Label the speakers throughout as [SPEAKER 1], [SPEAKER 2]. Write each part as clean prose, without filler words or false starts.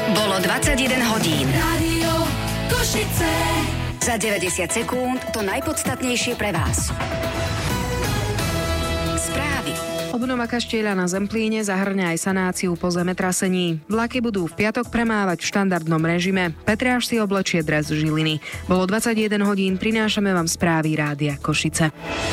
[SPEAKER 1] Bolo 21 hodín.
[SPEAKER 2] Rádio Košice.
[SPEAKER 1] Za 90 sekúnd to najpodstatnejšie pre vás. Správy.
[SPEAKER 3] Obnova kaštieľa na Zemplíne zahrňa aj sanáciu po zemetrasení. Vlaky budú v piatok premávať v štandardnom režime. Petriáš si oblečie dres Žiliny. Bolo 21 hodín, prinášame vám správy Rádia Košice.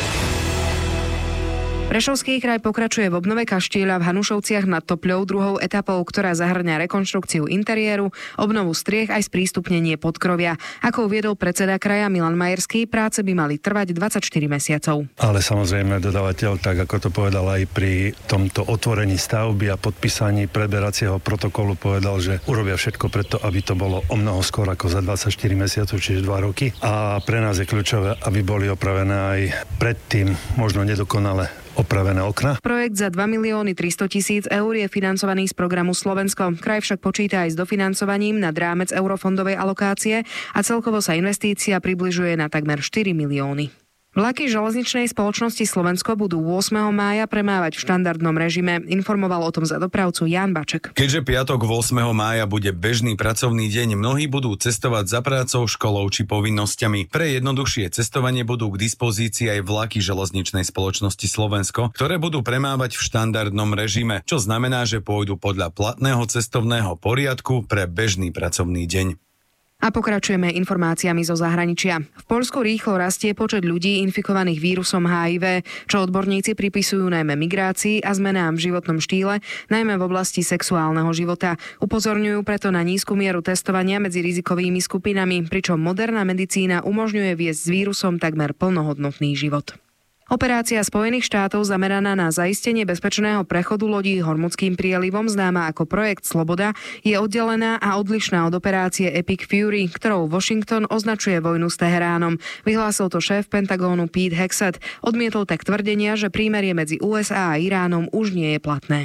[SPEAKER 3] Prešovský kraj pokračuje v obnove kaštieľa v Hanušovciach nad Topľou druhou etapou, ktorá zahrňa rekonštrukciu interiéru, obnovu striech aj sprístupnenie podkrovia. Ako uviedol predseda kraja Milan Majerský, práce by mali trvať 24 mesiacov.
[SPEAKER 4] Ale samozrejme dodávateľ, tak ako to povedal aj pri tomto otvorení stavby a podpísaní preberacieho protokolu, povedal, že urobia všetko preto, aby to bolo omnoho skôr ako za 24 mesiacov, čiže 2 roky. A pre nás je kľúčové, aby boli opravené aj predtým možno nedokonale opravené okna.
[SPEAKER 3] Projekt za 2 300 000 eur je financovaný z programu Slovensko. Kraj však počíta aj s dofinancovaním nad rámec eurofondovej alokácie a celkovo sa investícia približuje na takmer 4 milióny. Vlaky železničnej spoločnosti Slovensko budú 8. mája premávať v štandardnom režime. Informoval o tom za dopravcu Ján Baček.
[SPEAKER 5] Keďže piatok 8. mája bude bežný pracovný deň, mnohí budú cestovať za prácou, školou či povinnosťami. Pre jednoduchšie cestovanie budú k dispozícii aj vlaky železničnej spoločnosti Slovensko, ktoré budú premávať v štandardnom režime, čo znamená, že pôjdu podľa platného cestovného poriadku pre bežný pracovný deň.
[SPEAKER 3] A pokračujeme informáciami zo zahraničia. V Poľsku rýchlo rastie počet ľudí infikovaných vírusom HIV, čo odborníci pripisujú najmä migrácii a zmenám v životnom štýle, najmä v oblasti sexuálneho života. Upozorňujú preto na nízku mieru testovania medzi rizikovými skupinami, pričom moderná medicína umožňuje viesť s vírusom takmer plnohodnotný život. Operácia Spojených štátov zameraná na zaistenie bezpečného prechodu lodí Hormuzským prielivom, známa ako projekt Sloboda, je oddelená a odlišná od operácie Epic Fury, ktorou Washington označuje vojnu s Teheránom. Vyhlásil to šéf Pentagónu Pete Hegseth. Odmietol tak tvrdenia, že prímerie medzi USA a Iránom už nie je platné.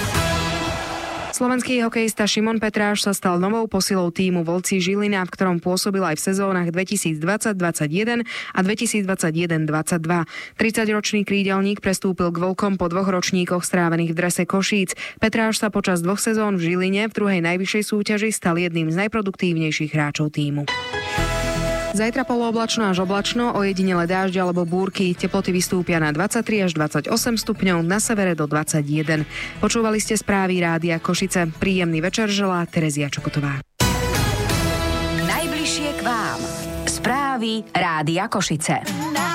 [SPEAKER 3] Slovenský hokejista Šimon Petráš sa stal novou posilou tímu Vlci Žilina, v ktorom pôsobil aj v sezónach 2020-21 a 2021-22. 30-ročný krídelník prestúpil k Vlkom po 2 ročníkoch strávených v drese Košíc. Petráš sa počas 2 sezón v Žiline v druhej najvyššej súťaži stal jedným z najproduktívnejších hráčov tímu. Zajtra polooblačno až oblačno, ojedinele dážď alebo búrky. Teploty vystúpia na 23 až 28 stupňov, na severe do 21. Počúvali ste správy Rádia Košice. Príjemný večer želá Terezia Čokotová.
[SPEAKER 1] Najbližšie k vám. Správy Rádia Košice.